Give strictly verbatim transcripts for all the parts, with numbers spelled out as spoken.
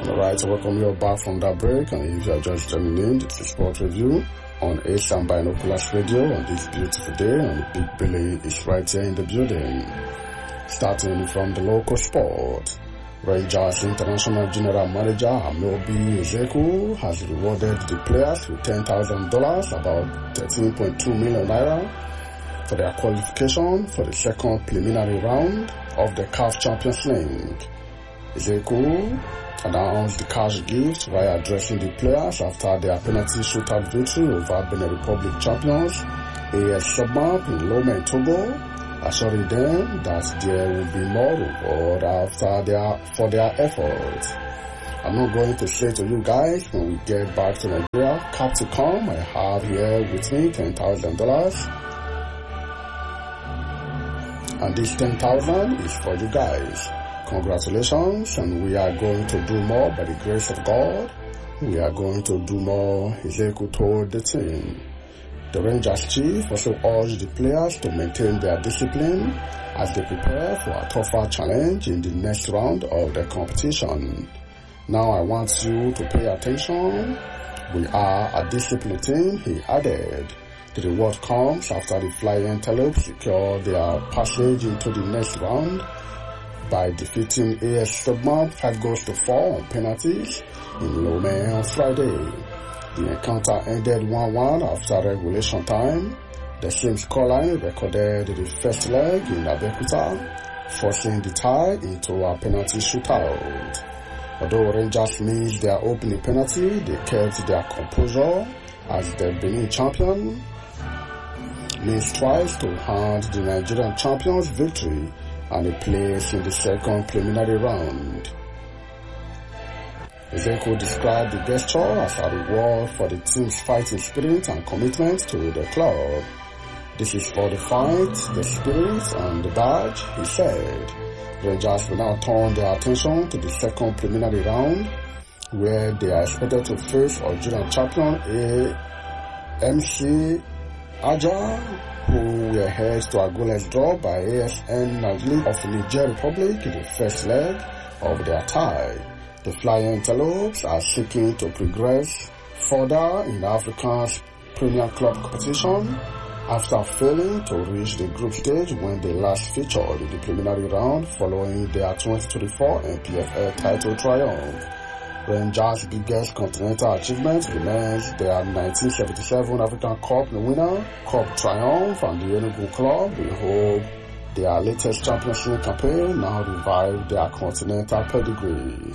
Alright, so welcome you back from that break, and if you are just joining in, it's a sport review on Asian Binoculars Radio on this beautiful day, and Big Billy is right here in the building. Starting from the local sport, Rangers International General Manager Ameobi Ezeku has rewarded the players with ten thousand dollars, about thirteen point two million naira, for their qualification for the second preliminary round of the C A F Champions League. Ezeku announced the cash gift while addressing the players after their penalty shootout victory over Benin Republic champions A S Submap in Lomé, Togo, assuring them that there will be more reward after their for their efforts. I'm not going to say to you guys when we get back to Nigeria, Capticom, I have here with me ten thousand dollars. And this ten thousand is for you guys. Congratulations, and we are going to do more by the grace of God. We are going to do more, Ezeku told the team. The Rangers chief also urged the players to maintain their discipline as they prepare for a tougher challenge in the next round of the competition. Now I want you to pay attention. We are a disciplined team, he added. The reward comes after the Flying Antelopes secure their passage into the next round by defeating A S Submap five goals to four on penalties in Lomé on Friday. The encounter ended one one after regulation time. The same scoreline recorded the first leg in Abeokuta, forcing the tie into a penalty shootout. Although Rangers missed their opening penalty, they kept their composure as the Benin champion missed twice to hand the Nigerian champions victory and a place in the second preliminary round. Ezeku described the gesture as a reward for the team's fighting spirit and commitment to the club. This is for the fight, the spirit, and the badge, he said. Rangers will now turn their attention to the second preliminary round, where they are expected to face Algerian champion A M C Aja, who were held to a goalless draw by A S N Najli of the Niger Republic in the first leg of their tie. The Flying Antelopes are seeking to progress further in Africa's Premier Club competition after failing to reach the group stage when they last featured in the preliminary round following their twenty twenty-four N P F L title triumph. Rangers' biggest continental achievement remains their nineteen seventy-seven African Cup winner, Cup triumph, and the Enugu club will hope their latest championship campaign now revive their continental pedigree.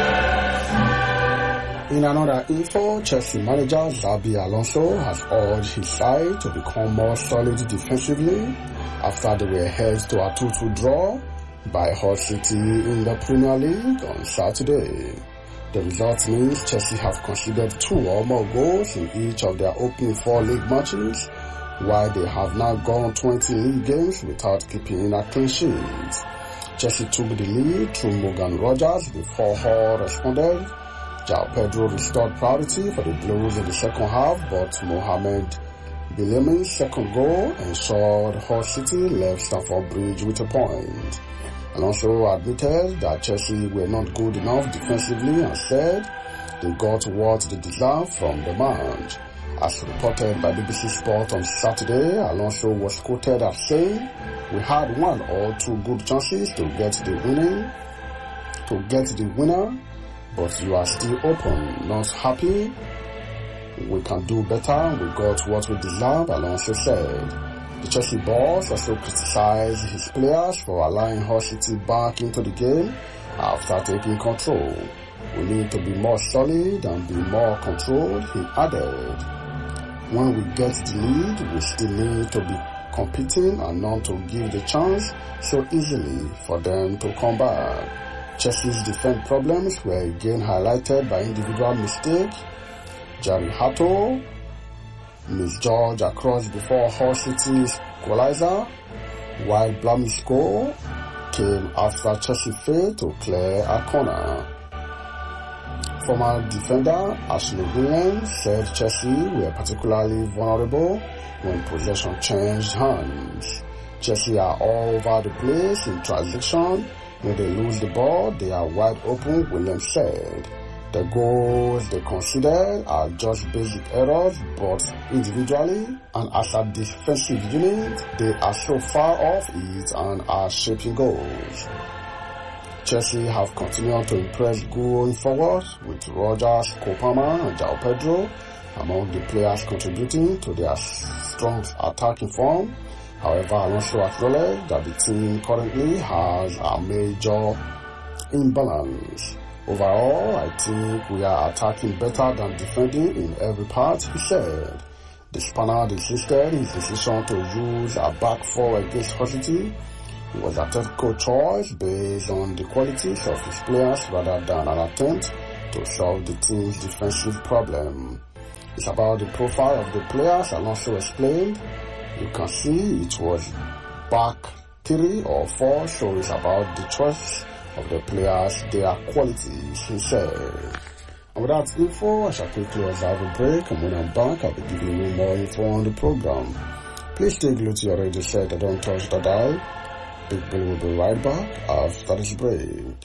In another info, Chelsea manager Xabi Alonso has urged his side to become more solid defensively after they were held to a two two draw by Hull City in the Premier League on Saturday. The result means Chelsea have conceded two or more goals in each of their opening four league matches, while they have now gone twenty league games without keeping a clean sheet. Chelsea took the lead through Morgan Rogers before Hull responded. João Pedro restored priority for the Blues in the second half, but Mohamed Billemi's second goal ensured Hull City left Stamford Bridge with a point. Alonso admitted that Chelsea were not good enough defensively and said they got what they deserved from the match. As reported by B B C Sport on Saturday, Alonso was quoted as saying, "We had one or two good chances to get the winning, to get the winner, but you are still open, not happy. We can do better. We got what we deserve," Alonso said. The Chelsea boss also criticized his players for allowing Hull City back into the game after taking control. "We need to be more solid and be more controlled," he added. "When we get the lead, we still need to be competing and not to give the chance so easily for them to come back." Chelsea's defense problems were again highlighted by individual mistakes. Jerry Hato misjudged a cross before Hull City's equalizer, while Blamey's goal came after Chelsea failed to clear a corner. Former defender Ashley Williams said Chelsea were particularly vulnerable when possession changed hands. Chelsea are all over the place in transition. When they lose the ball, they are wide open, Williams said. The goals they consider are just basic errors, but individually and as a defensive unit, they are so far off it and are shaping goals. Chelsea have continued to impress going forward, with Rogers, Kopama and João Pedro among the players contributing to their strong attacking form. However, Alonso acknowledged that the team currently has a major imbalance. Overall, I think we are attacking better than defending in every part, he said. The Spaniard insisted his decision to use a back four against Hull City was a tactical choice based on the qualities of his players rather than an attempt to solve the team's defensive problem. It's about the profile of the players, Alonso explained. You can see it was back three or four, so it's about the choice of the players, their qualities, he said. And with that info, I shall quickly observe a break, and when I'm back, I'll be giving you more info on the program. Please stay glued to your radio set and don't touch the dial. Big Bill will be right back after this break.